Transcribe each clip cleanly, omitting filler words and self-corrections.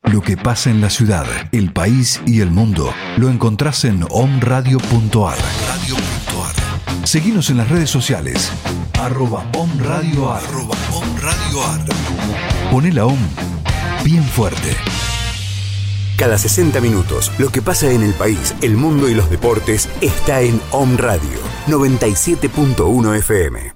Lo que pasa en la ciudad, el país y el mundo lo encontrás en omradio.ar. Seguinos en las redes sociales @omradioar. Poné la OM bien fuerte. Cada 60 minutos, lo que pasa en el país, el mundo y los deportes está en Om Radio 97.1 FM.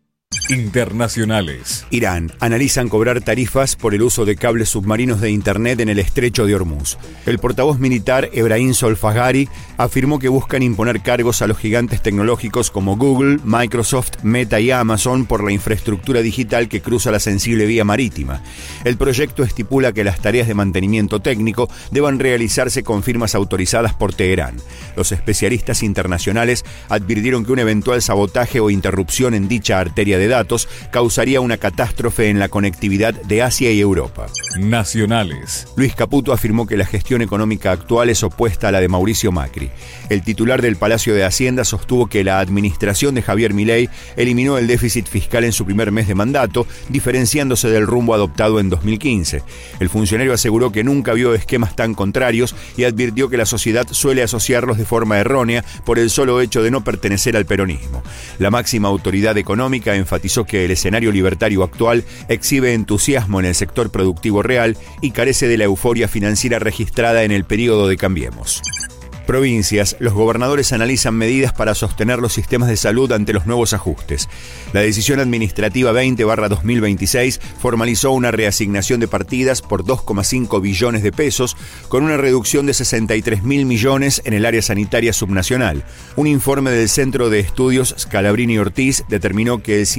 Internacionales. Irán analizan cobrar tarifas por el uso de cables submarinos de Internet en el estrecho de Hormuz. El portavoz militar Ebrahim Solfagari afirmó que buscan imponer cargos a los gigantes tecnológicos como Google, Microsoft, Meta y Amazon por la infraestructura digital que cruza la sensible vía marítima. El proyecto estipula que las tareas de mantenimiento técnico deban realizarse con firmas autorizadas por Teherán. Los especialistas internacionales advirtieron que un eventual sabotaje o interrupción en dicha arteria de datos causaría una catástrofe en la conectividad de Asia y Europa. Nacionales. Luis Caputo afirmó que la gestión económica actual es opuesta a la de Mauricio Macri. El titular del Palacio de Hacienda sostuvo que la administración de Javier Milei eliminó el déficit fiscal en su primer mes de mandato, diferenciándose del rumbo adoptado en 2015. El funcionario aseguró que nunca vio esquemas tan contrarios y advirtió que la sociedad suele asociarlos de forma errónea por el solo hecho de no pertenecer al peronismo. La máxima autoridad económica enfatizó que el escenario libertario actual exhibe entusiasmo en el sector productivo real y carece de la euforia financiera registrada en el periodo de Cambiemos. Provincias, los gobernadores analizan medidas para sostener los sistemas de salud ante los nuevos ajustes. La decisión administrativa 20/2026 formalizó una reasignación de partidas por 2,5 billones de pesos, con una reducción de 63.000 millones en el área sanitaria subnacional. Un informe del Centro de Estudios Scalabrini Ortiz determinó que el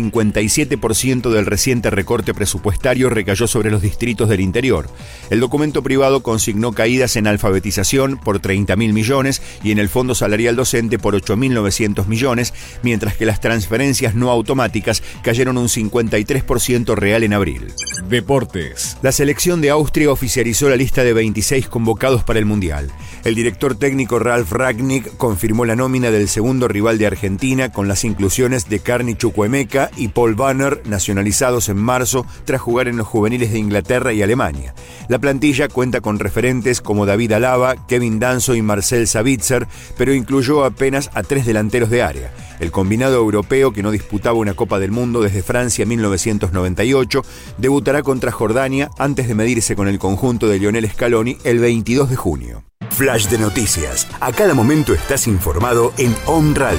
57% del reciente recorte presupuestario recayó sobre los distritos del interior. El documento privado consignó caídas en alfabetización por 30.000 millones y en el fondo salarial docente por 8.900 millones, mientras que las transferencias no automáticas cayeron un 53% real en abril. Deportes. La selección de Austria oficializó la lista de 26 convocados para el Mundial. El director técnico Ralf Rangnick confirmó la nómina del segundo rival de Argentina con las inclusiones de Carni Chukwuemeka y Paul Banner, nacionalizados en marzo tras jugar en los juveniles de Inglaterra y Alemania. La plantilla cuenta con referentes como David Alaba, Kevin Danso y Marcel Sabitzer, pero incluyó apenas a 3 delanteros de área. El combinado europeo, que no disputaba una Copa del Mundo desde Francia 1998, debutará contra Jordania antes de medirse con el conjunto de Lionel Scaloni el 22 de junio. Flash de noticias. A cada momento estás informado en Om Radio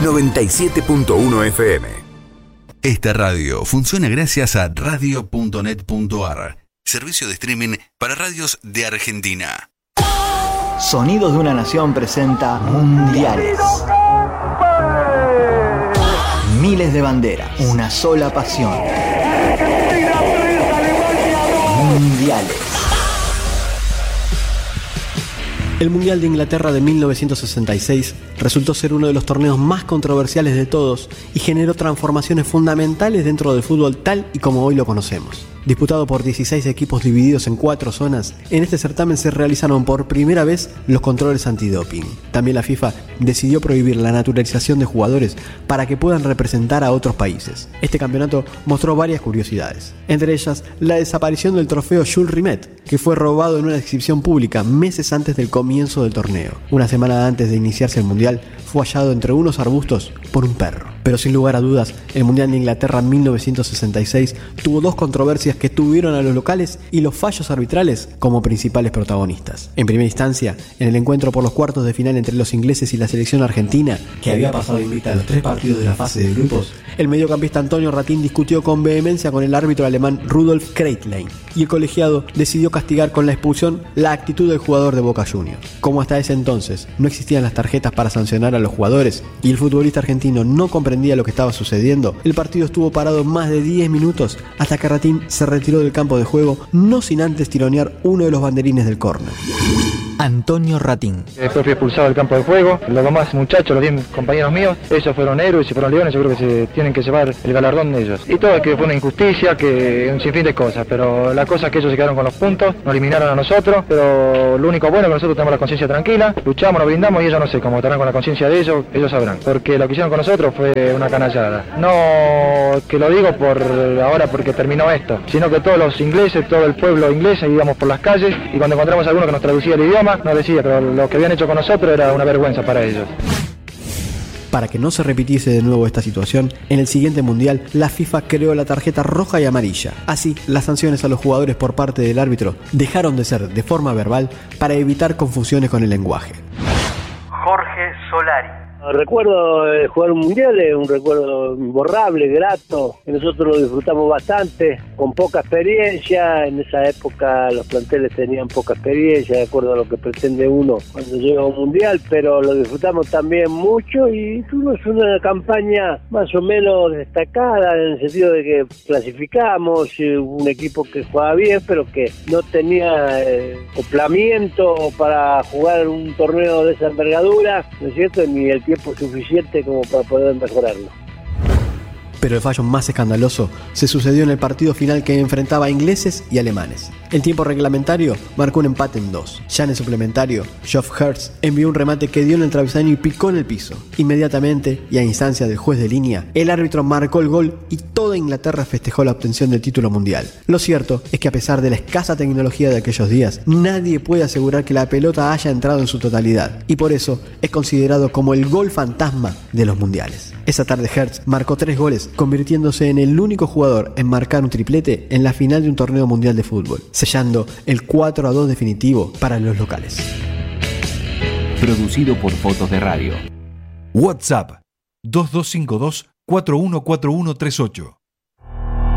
97.1 FM. Esta radio funciona gracias a radio.net.ar, servicio de streaming para radios de Argentina. Sonidos de una Nación presenta Mundiales. Miles de banderas, una sola pasión. Mundiales. El Mundial de Inglaterra de 1966 resultó ser uno de los torneos más controversiales de todos y generó transformaciones fundamentales dentro del fútbol tal y como hoy lo conocemos. Disputado por 16 equipos divididos en 4 zonas, en este certamen se realizaron por primera vez los controles antidoping. También la FIFA decidió prohibir la naturalización de jugadores para que puedan representar a otros países. Este campeonato mostró varias curiosidades, entre ellas la desaparición del trofeo Jules Rimet, que fue robado en una exhibición pública meses antes del comienzo del torneo. Una semana antes de iniciarse el Mundial, fue hallado entre unos arbustos por un perro. Pero sin lugar a dudas, el Mundial de Inglaterra 1966 tuvo 2 controversias que tuvieron a los locales y los fallos arbitrales como principales protagonistas. En primera instancia, en el encuentro por los cuartos de final entre los ingleses y la selección argentina, que había pasado invicta a los 3 partidos de la fase de grupos, el mediocampista Antonio Ratín discutió con vehemencia con el árbitro alemán Rudolf Kreitlein, y el colegiado decidió castigar con la expulsión la actitud del jugador de Boca Juniors. Como hasta ese entonces no existían las tarjetas para sancionar a los jugadores y el futbolista argentino no comprendía lo que estaba sucediendo, el partido estuvo parado más de 10 minutos hasta que Ratín se retiró del campo de juego, no sin antes tironear uno de los banderines del córner. Antonio Ratín. Después fui expulsado del campo de juego. Los demás muchachos, los 10 compañeros míos, ellos fueron héroes y fueron leones. Yo creo que se tienen que llevar el galardón de ellos. Y todo es que fue una injusticia, que un sinfín de cosas. Pero la cosa es que ellos se quedaron con los puntos, nos eliminaron a nosotros. Pero lo único bueno es que nosotros tenemos la conciencia tranquila, luchamos, nos brindamos y ellos no sé cómo estarán con la conciencia de ellos sabrán. Porque lo que hicieron con nosotros fue una canallada. No que lo digo por ahora porque terminó esto, sino que todos los ingleses, todo el pueblo inglés íbamos por las calles y cuando encontramos a alguno que nos traducía el idioma, nos decía, pero lo que habían hecho con nosotros era una vergüenza para ellos. Para que no se repitiese de nuevo esta situación, en el siguiente mundial la FIFA creó la tarjeta roja y amarilla. Así, las sanciones a los jugadores por parte del árbitro dejaron de ser de forma verbal para evitar confusiones con el lenguaje. Jorge Solari. Recuerdo jugar un mundial, es un recuerdo imborrable, grato, que nosotros lo disfrutamos bastante, con poca experiencia. En esa época los planteles tenían poca experiencia, de acuerdo a lo que pretende uno cuando llega a un mundial, pero lo disfrutamos también mucho y tuvimos una campaña más o menos destacada en el sentido de que clasificamos, un equipo que jugaba bien, pero que no tenía acoplamiento para jugar un torneo de esa envergadura, ¿no es cierto? Ni el tiempo suficiente como para poder mejorarlo. Pero el fallo más escandaloso se sucedió en el partido final que enfrentaba a ingleses y alemanes. El tiempo reglamentario marcó un empate en 2. Ya en el suplementario, Geoff Hurst envió un remate que dio en el travesaño y picó en el piso. Inmediatamente, y a instancia del juez de línea, el árbitro marcó el gol y toda Inglaterra festejó la obtención del título mundial. Lo cierto es que a pesar de la escasa tecnología de aquellos días, nadie puede asegurar que la pelota haya entrado en su totalidad, y por eso es considerado como el gol fantasma de los mundiales. Esa tarde Hurst marcó 3 goles, convirtiéndose en el único jugador en marcar un triplete en la final de un torneo mundial de fútbol, sellando el 4-2 definitivo para los locales. Producido por Fotos de Radio. WhatsApp 2252 414138.